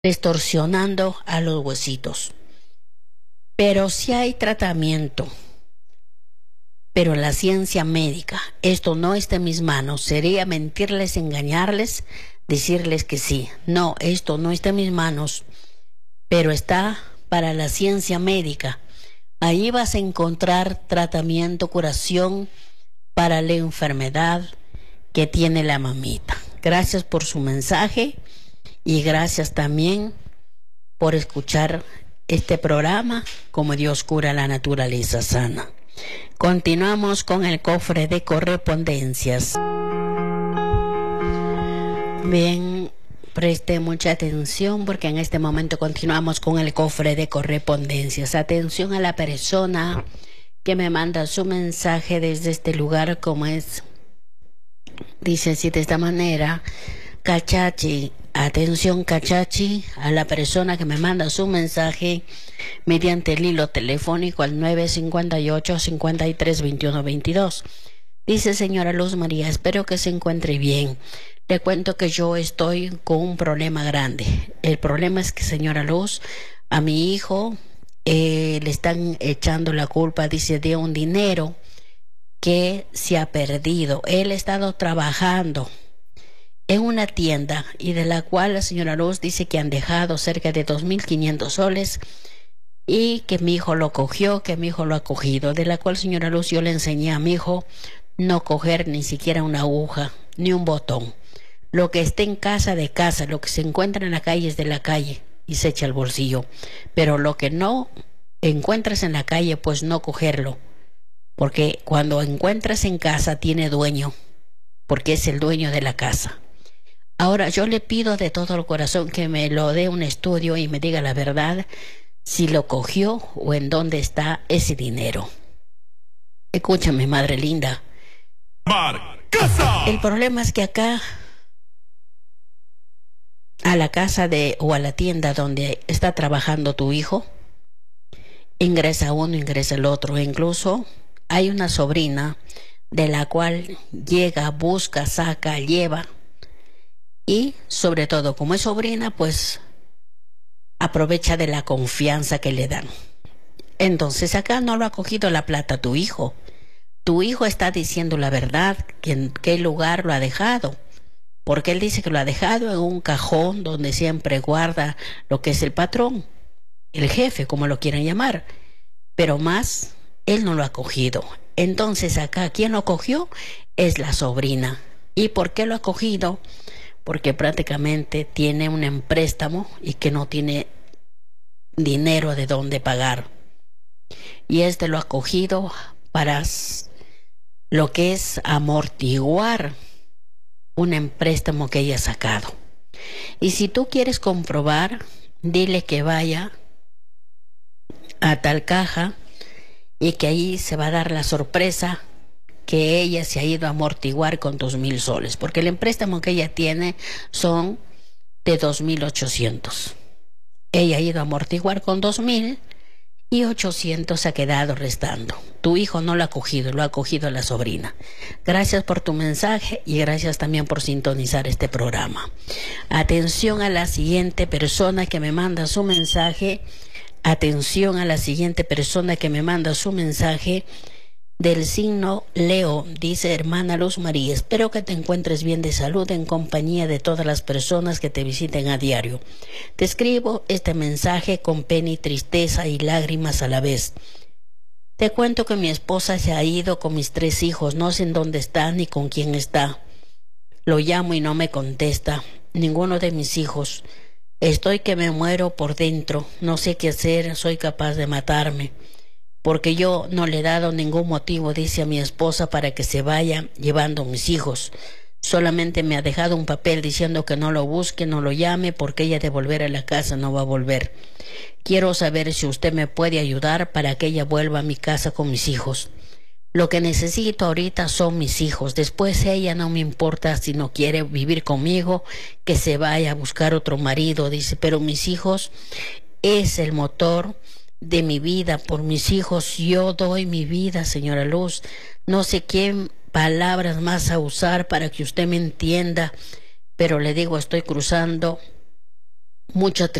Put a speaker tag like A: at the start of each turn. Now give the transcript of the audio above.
A: distorsionando a los huesitos. Pero si hay tratamiento, pero la ciencia médica, esto no está en mis manos, sería mentirles, engañarles, decirles que sí. No, esto no está en mis manos, pero está para la ciencia médica. Ahí vas a encontrar tratamiento, curación para la enfermedad que tiene la mamita. Gracias por su mensaje y gracias también por escuchar este programa, Como Dios cura la naturaleza sana. Continuamos con el cofre de correspondencias. Bien, preste mucha atención porque en este momento continuamos con el cofre de correspondencias. Atención a la persona que me manda su mensaje desde este lugar, como es, dice así de esta manera: Cachachi. Atención, Cachachi, a la persona que me manda su mensaje mediante el hilo telefónico al 958-532122. Dice: señora Luz María, espero que se encuentre bien. Le cuento que yo estoy con un problema grande. El problema es que, señora Luz, a mi hijo le están echando la culpa, dice, de un dinero que se ha perdido. Él ha estado trabajando en una tienda y de la cual la señora Luz dice que han dejado cerca de 2.500 soles y que mi hijo lo cogió, que mi hijo lo ha cogido, de la cual, señora Luz, yo le enseñé a mi hijo no coger ni siquiera una aguja ni un botón. Lo que esté en casa, de casa, lo que se encuentra en la calle es de la calle y se echa al bolsillo, pero lo que no encuentras en la calle, pues no cogerlo, porque cuando encuentras en casa tiene dueño, porque es el dueño de la casa. Ahora yo le pido de todo el corazón que me lo dé un estudio y me diga la verdad, si lo cogió o en dónde está ese dinero. Escúchame, madre linda. El problema es que acá, a la casa o a la tienda donde está trabajando tu hijo, ingresa uno, ingresa el otro. Incluso hay una sobrina de la cual llega, busca, saca, lleva. Y sobre todo, como es sobrina, pues aprovecha de la confianza que le dan. Entonces acá no lo ha cogido la plata tu hijo. Tu hijo está diciendo la verdad, que en qué lugar lo ha dejado. Porque él dice que lo ha dejado en un cajón donde siempre guarda lo que es el patrón, el jefe, como lo quieran llamar. Pero más, él no lo ha cogido. Entonces acá, ¿quién lo cogió? Es la sobrina. ¿Y por qué lo ha cogido? Porque prácticamente tiene un empréstamo y que no tiene dinero de dónde pagar. Y este lo ha cogido para lo que es amortiguar un empréstamo que ella ha sacado. Y si tú quieres comprobar, dile que vaya a tal caja y que ahí se va a dar la sorpresa que ella se ha ido a amortiguar con 2.000 soles, porque el empréstamo que ella tiene son de 2.800. Ella ha ido a amortiguar con 2.000 y 800 ha quedado restando. Tu hijo no lo ha cogido, lo ha cogido la sobrina. Gracias por tu mensaje y gracias también por sintonizar este programa. Atención a la siguiente persona que me manda su mensaje. Atención a la siguiente persona que me manda su mensaje del signo Leo. Dice: hermana Luz María, espero que te encuentres bien de salud en compañía de todas las personas que te visiten a diario. Te escribo este mensaje con pena y tristeza y lágrimas a la vez. Te cuento que mi esposa se ha ido con mis 3 hijos, no sé en dónde está ni con quién está. Lo llamo y no me contesta ninguno de mis hijos. Estoy que me muero por dentro, no sé qué hacer, soy capaz de matarme. Porque yo no le he dado ningún motivo, dice a mi esposa, para que se vaya llevando a mis hijos. Solamente me ha dejado un papel diciendo que no lo busque, no lo llame, porque ella de volver a la casa no va a volver. Quiero saber si usted me puede ayudar para que ella vuelva a mi casa con mis hijos. Lo que necesito ahorita son mis hijos. Después ella no me importa si no quiere vivir conmigo, que se vaya a buscar otro marido, dice, pero mis hijos es el motor de mi vida. Por mis hijos yo doy mi vida, señora Luz. No sé qué palabras más a usar para que usted me entienda, pero le digo, estoy cruzando mucha